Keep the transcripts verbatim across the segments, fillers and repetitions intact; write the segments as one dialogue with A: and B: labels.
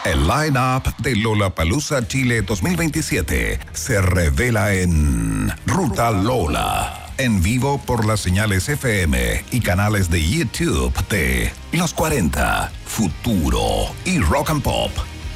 A: El line-up de Lollapalooza Chile dos mil veintisiete se revela en Ruta Lola, en vivo por las señales F M y canales de YouTube de Los cuarenta, Futuro y Rock and Pop.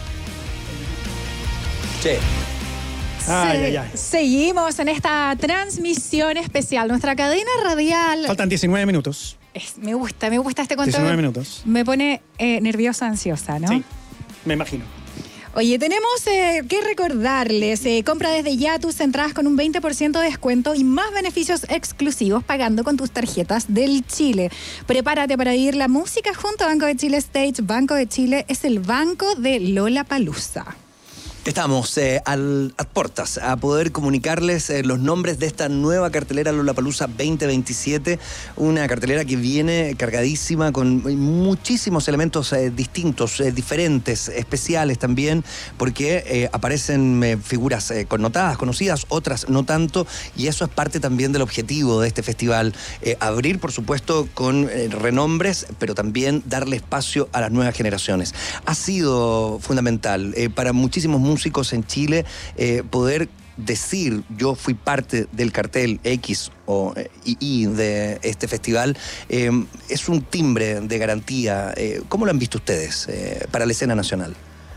B: Sí.
C: Ay, ay, ay.
D: Seguimos en esta transmisión especial, nuestra cadena radial.
C: Faltan diecinueve minutos.
D: Es, me gusta, me gusta este cuento.
C: diecinueve minutos.
D: Me pone eh, nerviosa, ansiosa, ¿no?
C: Sí, me imagino.
D: Oye, tenemos eh, que recordarles, eh, compra desde ya tus entradas con un veinte por ciento de descuento y más beneficios exclusivos pagando con tus tarjetas del Chile. Prepárate para vivir la música junto a Banco de Chile Stage. Banco de Chile es el banco de Lollapalooza.
B: Estamos eh, al, a puertas a poder comunicarles eh, los nombres de esta nueva cartelera Lollapalooza veinte veintisiete, una cartelera que viene cargadísima con muchísimos elementos eh, distintos, eh, diferentes, especiales también, porque eh, aparecen eh, figuras eh, connotadas, conocidas, otras no tanto, y eso es parte también del objetivo de este festival, eh, abrir por supuesto con eh, renombres, pero también darle espacio a las nuevas generaciones. Ha sido fundamental eh, para muchísimos músicos músicos en Chile, eh, poder decir yo fui parte del cartel X o eh, Y de este festival, eh, es un timbre de garantía. Eh, ¿Cómo lo han visto ustedes eh, para la escena nacional?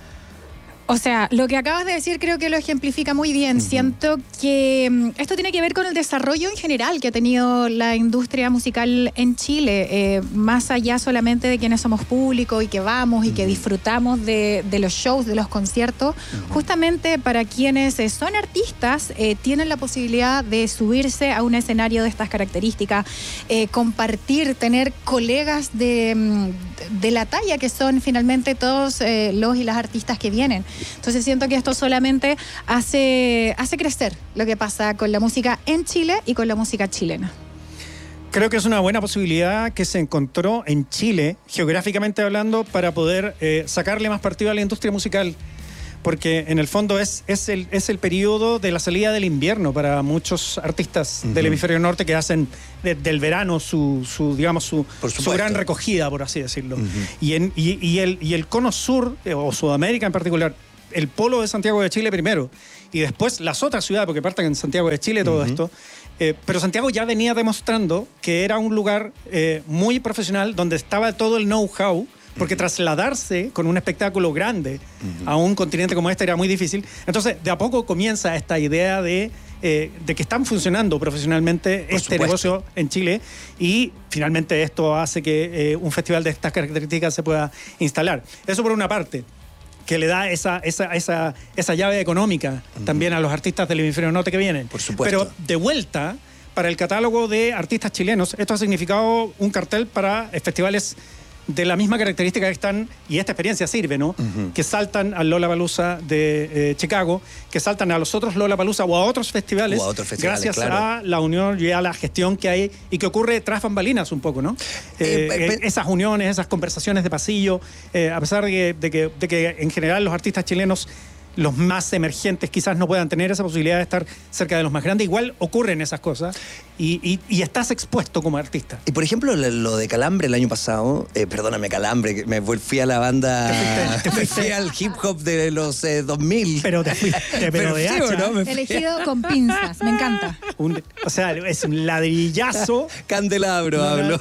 D: O sea, lo que acabas de decir creo que lo ejemplifica muy bien. Uh-huh. Siento que um, esto tiene que ver con el desarrollo en general que ha tenido la industria musical en Chile, eh, más allá solamente de quienes somos público y que vamos y uh-huh. que disfrutamos de, de los shows, de los conciertos. Uh-huh. Justamente para quienes eh, son artistas, eh, tienen la posibilidad de subirse a un escenario de estas características, eh, compartir, tener colegas de, de la talla que son finalmente todos eh, los y las artistas que vienen. Entonces siento que esto solamente hace, hace crecer lo que pasa con la música en Chile y con la música chilena.
C: Creo que es una buena posibilidad que se encontró en Chile, geográficamente hablando, para poder eh, sacarle más partido a la industria musical. Porque en el fondo es, es, el, es el periodo de la salida del invierno para muchos artistas uh-huh. del hemisferio norte que hacen de, del verano su, su digamos, su, su gran recogida, por así decirlo. Uh-huh. Y, en, y, y, el, y el cono sur, o Sudamérica en particular, el polo de Santiago de Chile primero, y después las otras ciudades, porque parten en Santiago de Chile todo uh-huh. esto. Eh, pero Santiago ya venía demostrando que era un lugar eh, muy profesional, donde estaba todo el know-how, porque uh-huh. trasladarse con un espectáculo grande uh-huh. a un continente como este era muy difícil. Entonces, de a poco comienza esta idea de, eh, de que están funcionando profesionalmente Por este supuesto. negocio en Chile, y finalmente esto hace que eh, un festival de estas características se pueda instalar. Eso por una parte, que le da esa, esa, esa, esa llave económica uh-huh. también a los artistas del hemisferio norte que vienen.
B: Por supuesto.
C: Pero de vuelta, para el catálogo de artistas chilenos, esto ha significado un cartel para festivales de la misma característica que están, y esta experiencia sirve, ¿no? Uh-huh. Que saltan al Lollapalooza de eh, Chicago, que saltan a los otros Lollapalooza o a otros festivales,
B: o a otros festivales
C: gracias
B: claro.
C: a la unión y a la gestión que hay y que ocurre tras bambalinas un poco, ¿no? Eh, eh, eh, esas uniones, esas conversaciones de pasillo, eh, a pesar de que, de, que, de que en general los artistas chilenos, los más emergentes, quizás no puedan tener esa posibilidad de estar cerca de los más grandes, igual ocurren esas cosas y, y, y estás expuesto como artista.
B: Y por ejemplo, lo de Calambre el año pasado, eh, perdóname Calambre, que me fui a la banda, te fuiste, te fuiste. Me fui al hip hop de los eh, dos mil.
C: Pero te fuiste, pero, pero de hacha. ¿No? Me
D: Elegido con pinzas, me encanta.
C: Un, o sea, es un ladrillazo.
B: Candelabro no, hablo.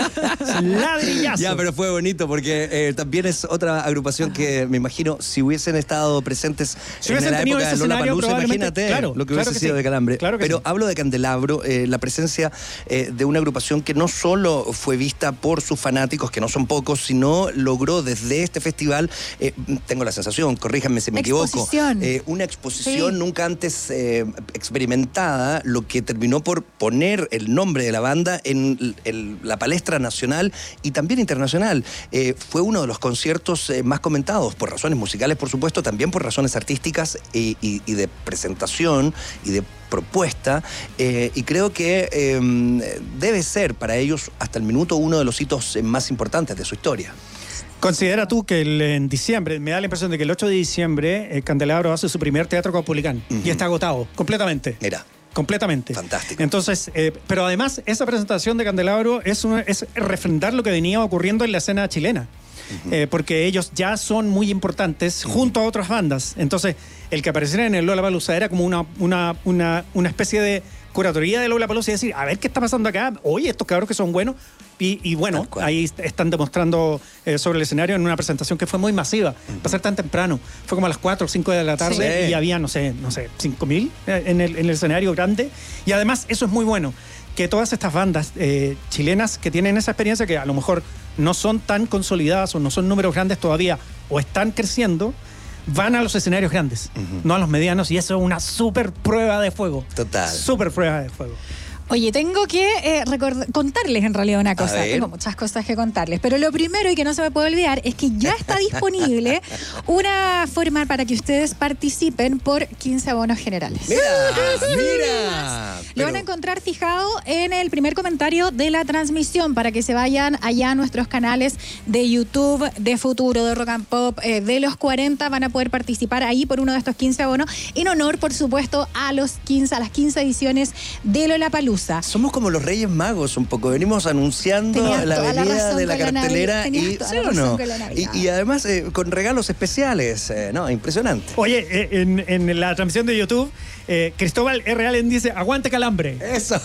C: Es un ladrillazo.
B: Ya, pero fue bonito porque eh, también es otra agrupación que me imagino, si hubiesen estado presentes
C: si en la época de
B: Lollapalooza, imagínate
C: claro,
B: lo que
C: claro
B: hubiese
C: que
B: sido
C: sí.
B: de Calambre.
C: Claro que
B: pero
C: sí.
B: hablo de Candelabro, eh, la presencia eh, de una agrupación que no solo fue vista por sus fanáticos, que no son pocos, sino logró desde este festival, eh, tengo la sensación, corríjanme si me equivoco, eh, una exposición sí. nunca antes eh, experimentada, lo que terminó por poner el nombre de la banda en el, la palestra nacional y también internacional. Eh, fue uno de los conciertos eh, más comentados, por razones musicales, por supuesto, también por razones artísticas y, y, y de presentación y de propuesta, eh, y creo que eh, debe ser para ellos hasta el minuto uno de los hitos más importantes de su historia.
C: Considera tú que el, en diciembre, me da la impresión de que el ocho de diciembre el Candelabro hace su primer teatro Caupolicán uh-huh. y está agotado completamente.
B: Mira.
C: Completamente.
B: Fantástico.
C: Entonces, eh, pero además esa presentación de Candelabro es, una, es refrendar lo que venía ocurriendo en la escena chilena. uh-huh. eh, porque ellos ya son muy importantes uh-huh. junto a otras bandas. Entonces, el que apareciera en el Lollapalooza era como una, una, una, una especie de curatoría de Lollapalooza y decir, a ver qué está pasando acá, oye, estos cabros que son buenos. Y, y bueno, ahí están demostrando eh, sobre el escenario en una presentación que fue muy masiva, uh-huh. para ser tan temprano. Fue como a las cuatro o cinco de la tarde sí. y había, no sé, no sé, cinco mil en el, en el escenario grande. Y además, eso es muy bueno, que todas estas bandas eh, chilenas que tienen esa experiencia, que a lo mejor no son tan consolidadas o no son números grandes todavía o están creciendo, van a los escenarios grandes, uh-huh. no a los medianos, y eso es una súper prueba de fuego.
B: Total.
C: Súper prueba de fuego.
D: Oye, tengo que eh, record- contarles en realidad una cosa. Tengo muchas cosas que contarles. Pero lo primero y que no se me puede olvidar es que ya está disponible una forma para que ustedes participen por quince abonos generales.
B: ¡Mira! ¡Mira!
D: Lo van a encontrar fijado en el primer comentario de la transmisión para que se vayan allá a nuestros canales de YouTube, de Futuro, de Rock and Pop, eh, de los cuarenta. Van a poder participar ahí por uno de estos quince abonos en honor, por supuesto, a los quince, a las quince ediciones de Lollapalooza.
B: Somos como los Reyes Magos un poco, venimos anunciando
D: Tenías
B: la
D: toda la
B: venida
D: razón
B: de la
D: con la
B: cartelera
D: Navidad.
B: y,
D: Tenías
B: ¿sí
D: toda
B: o
D: la razón
B: no?
D: con la Navidad.
B: Y, y además eh, con regalos especiales, eh, no, impresionante.
C: Oye, eh, en, en la transmisión de YouTube, eh, Cristóbal R. Allen dice, aguante Calambre.
B: Eso.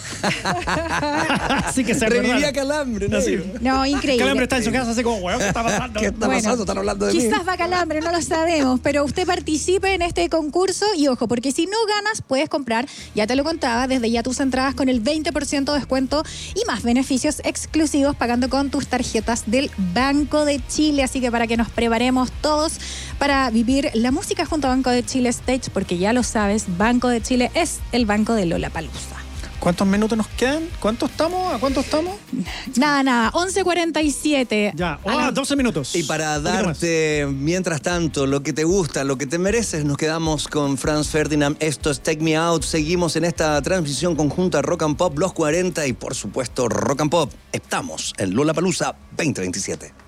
C: Así que se
B: revivía
C: acordaron.
B: Calambre, ¿no?
C: Así.
D: No, increíble.
C: Calambre está en su casa así como, weón, ¿qué está pasando?
B: ¿Qué está
D: Bueno,
B: pasando? Están hablando de mí.
D: Quizás va Calambre, no lo sabemos, pero usted participe en este concurso y ojo, porque si no ganas, puedes comprar, ya te lo contaba, desde ya tus entradas con el veinte por ciento de descuento y más beneficios exclusivos pagando con tus tarjetas del Banco de Chile. Así que para que nos preparemos todos para vivir la música junto a Banco de Chile Stage, porque ya lo sabes, Banco de Chile es el banco de Lollapalooza.
C: ¿Cuántos minutos nos quedan? ¿Cuánto estamos? ¿A cuánto estamos?
D: Nada, nada, once cuarenta y siete.
C: Ya, oh, ah, doce minutos.
B: Y para
C: Un poquito
B: darte, mientras tanto, lo que te gusta, lo que te mereces, nos quedamos con Franz Ferdinand. Esto es Take Me Out. Seguimos en esta transmisión conjunta Rock and Pop, los cuarenta y, por supuesto, Rock and Pop. Estamos en Lollapalooza veinte veintisiete.